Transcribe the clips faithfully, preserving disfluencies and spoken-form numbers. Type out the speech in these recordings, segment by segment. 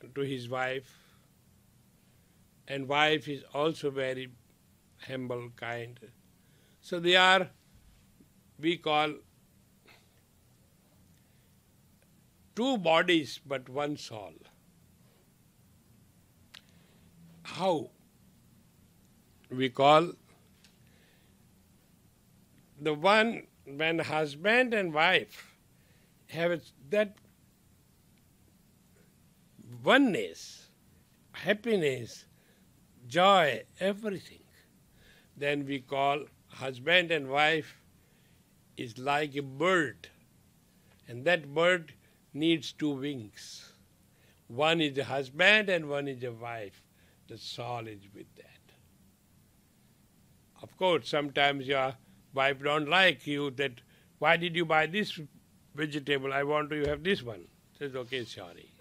to his wife, and wife is also very humble, kind. So they are, we call, two bodies but one soul. How? We call the one, when husband and wife have that oneness, happiness, joy, everything, then we call husband and wife is like a bird, and that bird needs two wings. One is a husband and one is a wife. The soul is with that. Of course, sometimes your wife don't like you, that why did you buy this vegetable? I want to have this one. Says, okay, sorry.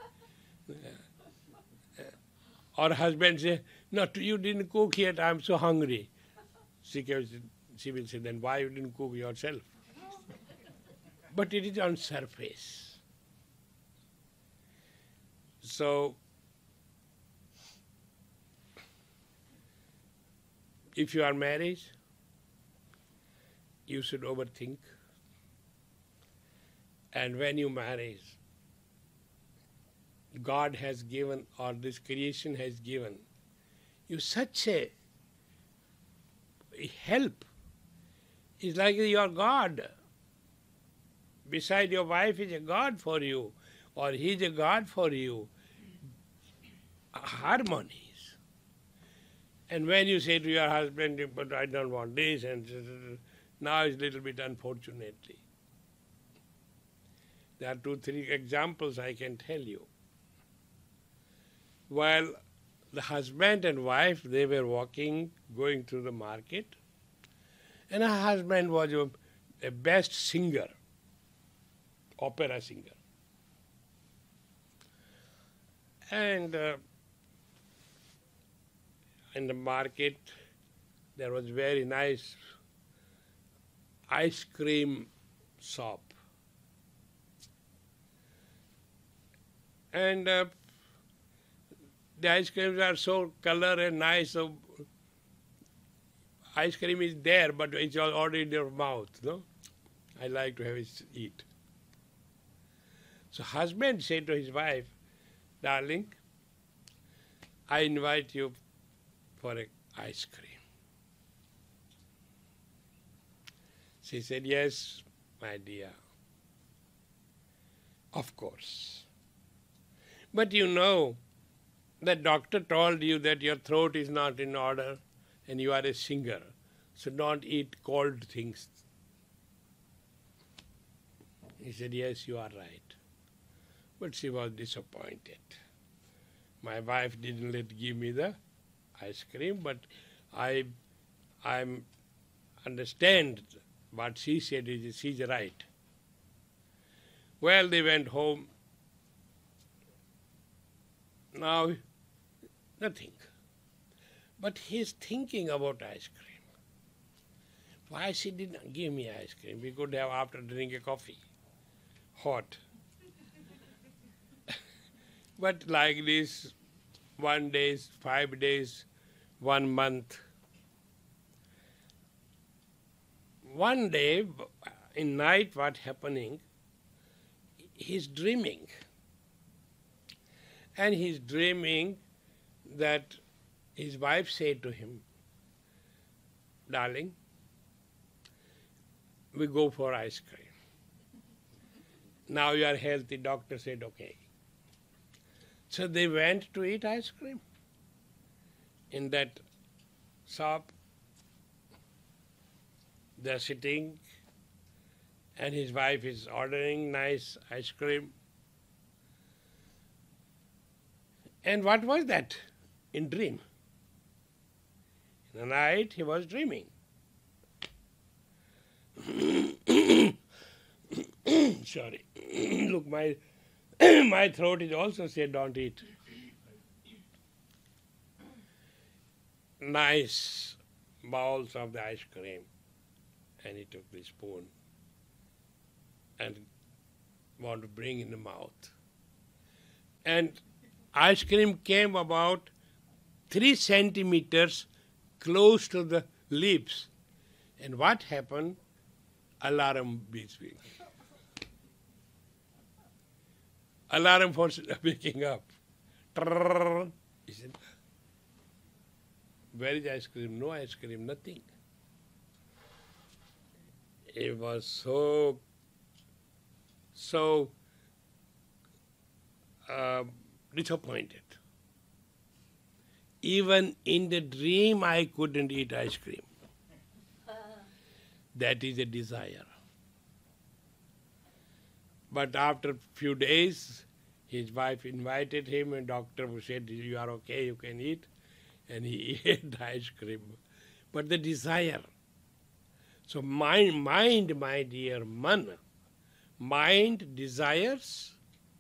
Or husband say, no, you didn't cook yet, I'm so hungry. She, she will say, then why you didn't cook yourself? But it is on surface. So, if you are married, you should overthink. And when you marry, God has given, or this creation has given, you such a help. It's like your God. Beside your wife is a God for you, or he is a God for you. Harmonies. And when you say to your husband, but I don't want this, and now it's a little bit unfortunately. There are two, three examples I can tell you. While the husband and wife, they were walking, going through the market, and her husband was a, a best singer, opera singer. And uh, in the market, there was very nice ice cream shop. And uh, the ice creams are so color and nice, so ice cream is there, but it's already in your mouth, no? I like to have it eat. So husband said to his wife, darling, I invite you for an ice cream. She said, yes, my dear, of course. But you know, the doctor told you that your throat is not in order and you are a singer, so don't eat cold things. He said, yes, you are right. But she was disappointed. My wife didn't let give me the ice cream, but I I'm understand what she said is she's right. Well, they went home. Now, nothing. But he's thinking about ice cream. Why she didn't give me ice cream? We could have after drinking coffee, hot. But like this, one day, five days, one month. One day, in night, what happening? He's dreaming. And he's dreaming that his wife said to him, darling, we go for ice cream. Now you are healthy, doctor said okay. So they went to eat ice cream in that shop. They're sitting and his wife is ordering nice ice cream. And what was that in dream? In the night he was dreaming. Sorry. Look, my my throat is also said don't eat. Nice balls of the ice cream. And he took the spoon and wanted to bring in the mouth. And ice cream came about three centimeters close to the lips. And what happened? Alarm beeping. Alarm for waking up. Trrrr. He said, where is ice cream? No ice cream, nothing. He was so, so uh, disappointed. Even in the dream I couldn't eat ice cream. That is a desire. But after a few days, his wife invited him and doctor said, you are okay, you can eat. And he ate the ice cream. But the desire. So mind, mind, my dear man, mind desires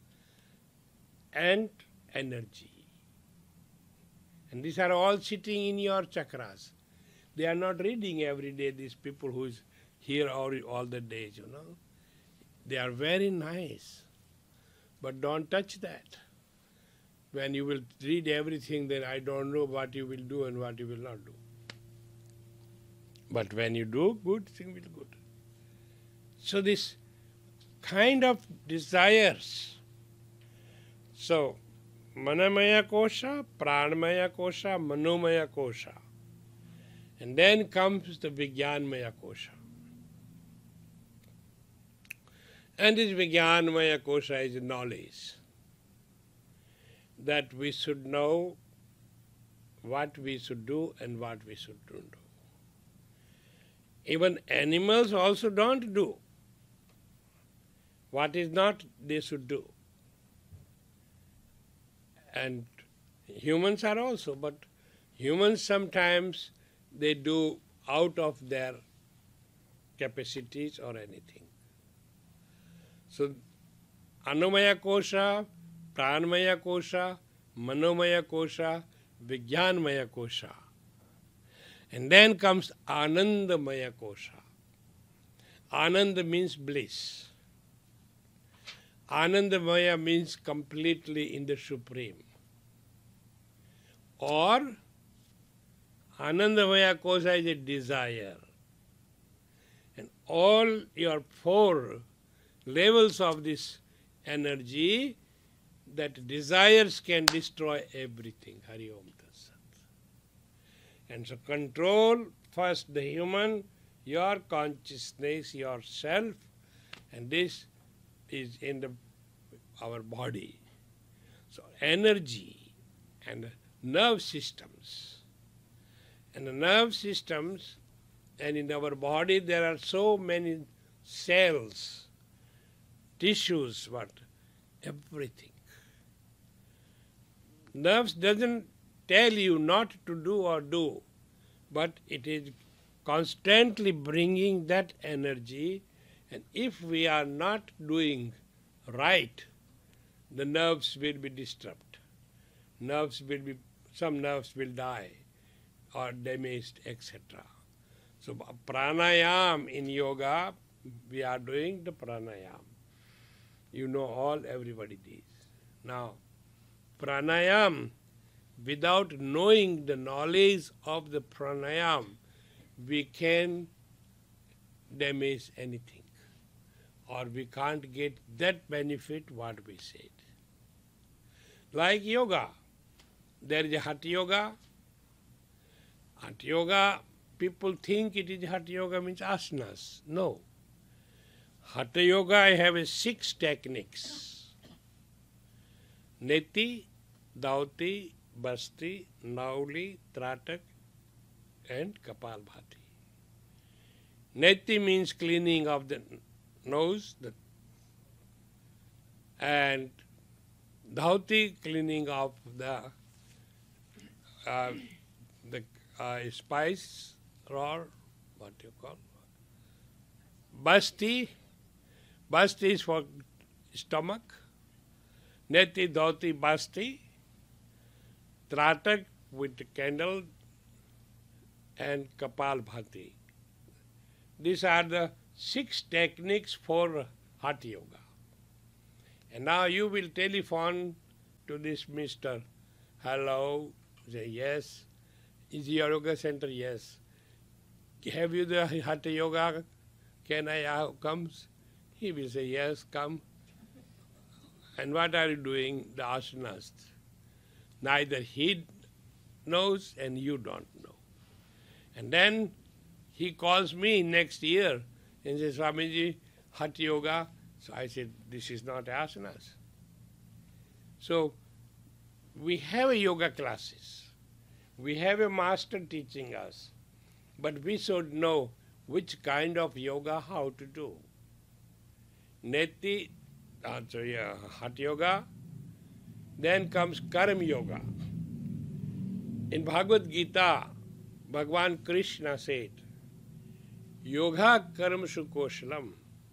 and energy. And these are all sitting in your chakras. They are not reading every day, these people who is here all, all the days, you know. They are very nice. But don't touch that. When you will read everything, then I don't know what you will do and what you will not do. But when you do, good thing will good. So this kind of desires. So, Manamaya Kosha, Pranamaya Kosha, Manomaya Kosha. And then comes the Vijnanmaya Kosha. And this Vijnanmaya Kosha is knowledge. That we should know what we should do and what we should not do. Even animals also don't do. What is not, they should do. And humans are also, but humans sometimes they do out of their capacities or anything. So, Annamaya Kosha, Pranamaya Kosha, Manomaya Kosha, Vijnanmaya Kosha. And then comes Anandamaya Kosha. Ananda means bliss. Anandamaya means completely in the Supreme. Or Anandamaya Kosha is a desire. And all your four levels of this energy, that desires can destroy everything. Hari Om Tat Sat. And so control first the human, your consciousness, yourself, and this is in the our body. So energy and nerve systems. And the nerve systems, and in our body there are so many cells, tissues, what? Everything. Nerves doesn't tell you not to do or do, but it is constantly bringing that energy, and if we are not doing right, the nerves will be disturbed. Nerves will be, some nerves will die or damaged, et cetera. So pranayam in yoga, we are doing the pranayam. You know all, everybody this. Now, pranayam, without knowing the knowledge of the pranayam, we can damage anything. Or we can't get that benefit what we said. Like yoga. There is a Hatha Yoga. Hatha Yoga, people think it is Hatha Yoga means asanas. No. Hatha Yoga, I have a six techniques. Neti, Dauti, Basti, Nauli, Tratak, and Kapalbhati. Neti means cleaning of the nose, the, and Dhauti, cleaning of the uh, the uh, spice or what you call. Basti, Basti is for stomach. Neti, Dhauti, Basti. Tratak with the candle and Kapalbhati. These are the six techniques for Hatha Yoga. And now you will telephone to this mister. Hello. Say, yes. Is your yoga center? Yes. Have you the Hatha Yoga? Can I uh, come? He will say, yes, come. And what are you doing? The asanas. Neither he knows and you don't know. And then he calls me next year and says, Swamiji, Hatha Yoga. So I said, this is not asanas. So we have a yoga classes. We have a master teaching us. But we should know which kind of yoga, how to do. Neti, uh, sorry, uh, Hatha Yoga. Then comes Karma Yoga. In Bhagavad Gita, Bhagavan Krishna said, Yoga Karmashu Koshalam.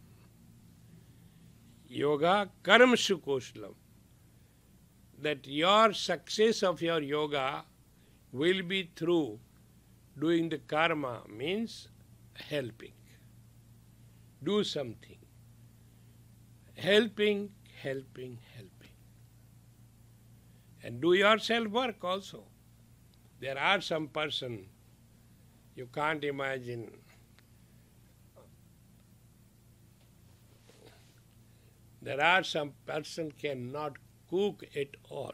Yoga Karmashu Koshalam. That your success of your yoga will be through doing the karma, means helping. Do something. Helping, helping, helping. And do your self-work also. There are some person, you can't imagine, there are some person cannot cook at all.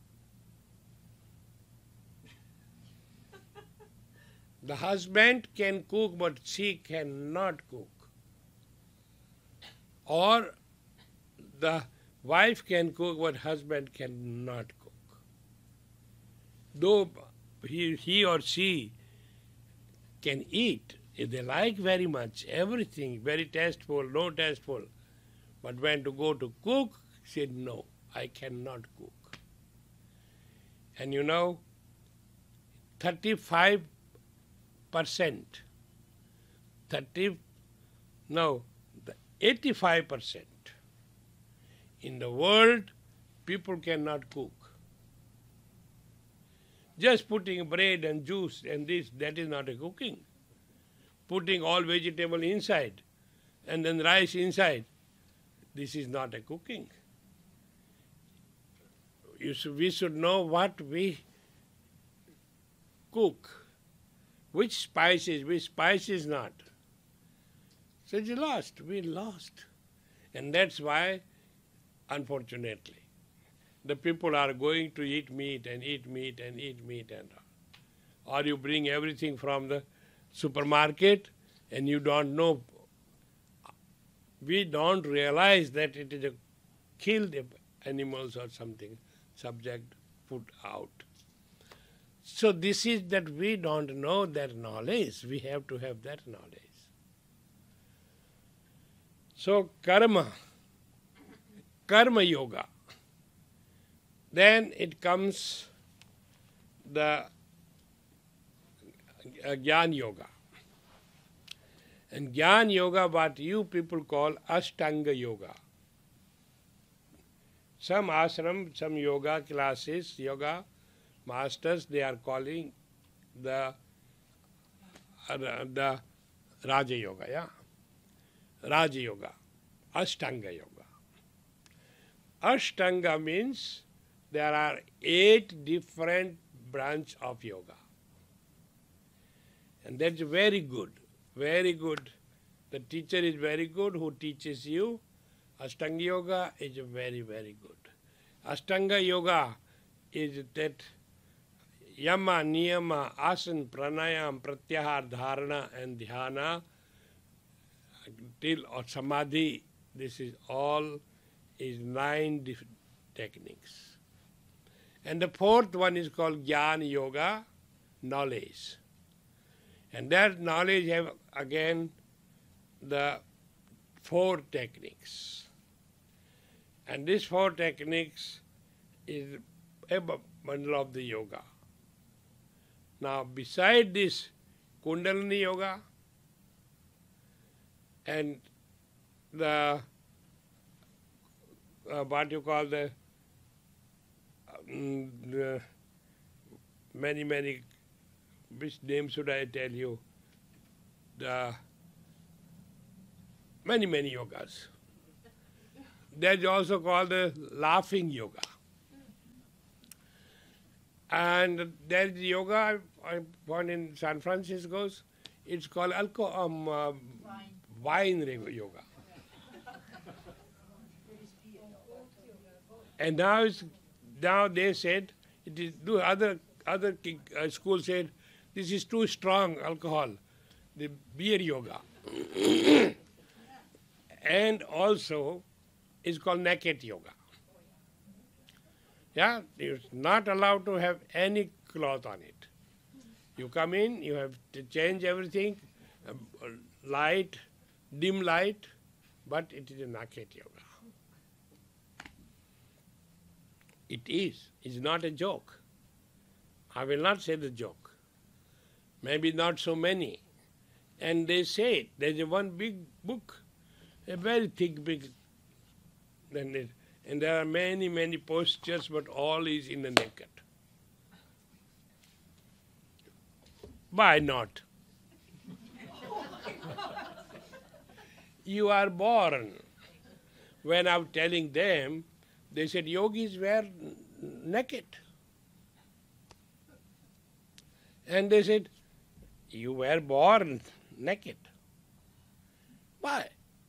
The husband can cook, but she cannot cook. Or the wife can cook, but husband cannot cook. Though he, he or she can eat, if they like very much, everything, very tasteful, no tasteful. But when to go to cook, said, no, I cannot cook. And you know, thirty-five percent, thirty, no, the eighty-five percent in the world, people cannot cook. Just putting bread and juice and this, that is not a cooking. Putting all vegetable inside and then rice inside, this is not a cooking. You should, we should know what we cook, which spices, which spices not. So it's lost, we lost. And that's why, unfortunately, the people are going to eat meat and eat meat and eat meat and all. Or you bring everything from the supermarket and you don't know. We don't realize that it is a killed animals or something, subject put out. So this is that we don't know that knowledge. We have to have that knowledge. So karma, karma yoga. Then it comes the uh, Jnana Yoga. And Jnana Yoga, what you people call Ashtanga Yoga. Some ashram, some yoga classes, yoga masters, they are calling the, uh, the Raja Yoga, yeah? Raja Yoga, Ashtanga Yoga. Ashtanga means there are eight different branches of yoga. And that's very good, very good. The teacher is very good who teaches you. Ashtanga Yoga is very, very good. Ashtanga Yoga is that Yama, Niyama, Asana, Pranayam, Pratyahar, Dharana and Dhyana till or Samadhi. This is all is nine different techniques. And the fourth one is called Jnana Yoga, knowledge. And that knowledge have again the four techniques. And these four techniques is a bundle of the yoga. Now beside this Kundalini Yoga and the uh, what you call the, um, the many, many, which name should I tell you? The many, many yogas. There's also called the laughing yoga. And there is yoga I found in San Francisco. It's called alcohol, um, uh, wine yoga. And now, it's, now they said, it is, do other other uh, schools said, this is too strong alcohol, the beer yoga. And also, it's called naked yoga. Yeah, you're not allowed to have any cloth on it. You come in, you have to change everything, uh, light, dim light, but it is a naked yoga. It is. It's not a joke. I will not say the joke. Maybe not so many. And they say it. There's a one big book, a very thick, big, then it, and there are many, many postures, but all is in the naked. Why not? You are born. When I was telling them, they said yogis were naked. And they said, you were born naked. Why?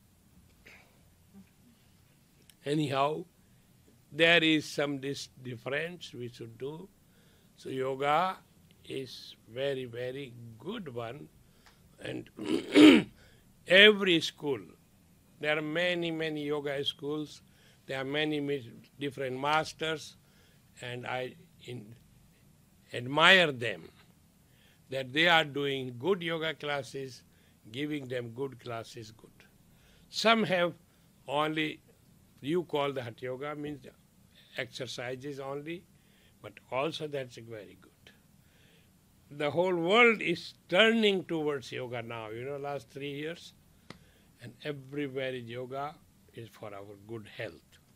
Anyhow, there is some this difference we should do. So yoga is very, very good one. And every school, there are many, many yoga schools. There are many different masters, and I in, admire them that they are doing good yoga classes, giving them good classes, good. Some have only, you call the Hatha Yoga, means exercises only, but also that's very good. The whole world is turning towards yoga now, you know, last three years, and everywhere is yoga is for our good health.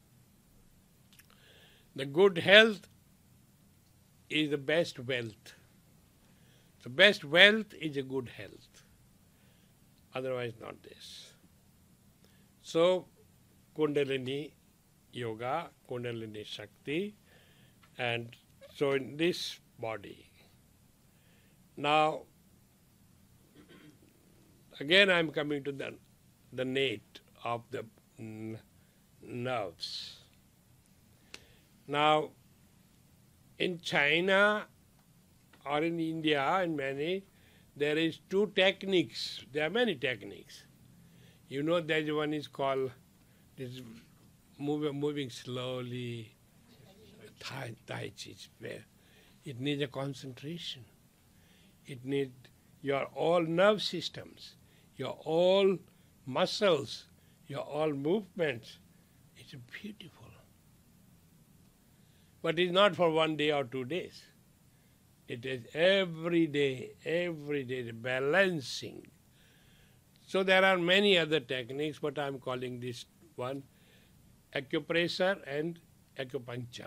The good health is the best wealth. The best wealth is a good health. Otherwise not this. So Kundalini Yoga, Kundalini Shakti, and so in this body. Now, again I am coming to the, the nape of the n- nerves. Now, in China or in India, in many, there is two techniques. There are many techniques. You know, that one is called this move, moving slowly, Tai, tai Chi. It needs a concentration. It needs your all nerve systems, your all muscles, your all movements. It's beautiful. But it's not for one day or two days. It is every day, every day, the balancing. So there are many other techniques, but I'm calling this one acupressure and acupuncture.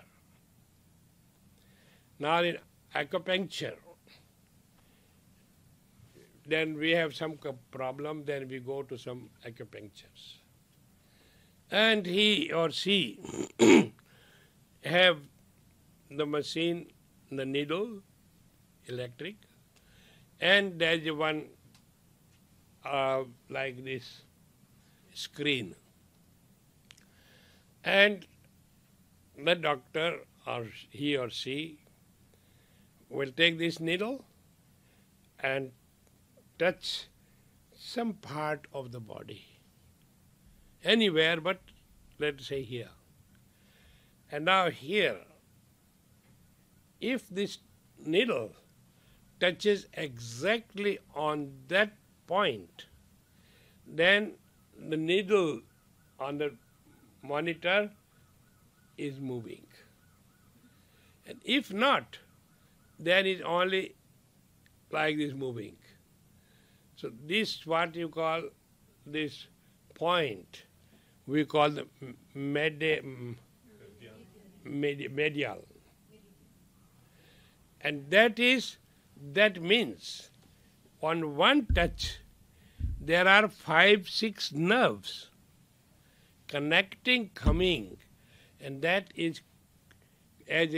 Now in acupuncture, then we have some problem, then we go to some acupuncturists. And he or she have the machine, the needle, electric, and there's one uh, like this screen. And the doctor or he or she will take this needle and touch some part of the body, anywhere but let's say here. And now here, if this needle touches exactly on that point, then the needle on the monitor is moving. And if not, then it's only like this moving. So this what you call this point, we call the med- med- medial. And that is, that means on one touch there are five, six nerves connecting, coming, and that is as